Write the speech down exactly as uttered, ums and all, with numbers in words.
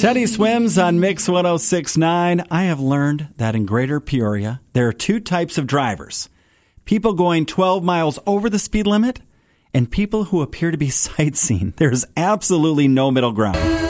Teddy Swims on Mix one oh six point nine. I have learned that in Greater Peoria, there are two types of drivers. People going twelve miles over the speed limit and people who appear to be sightseeing. There's absolutely no middle ground.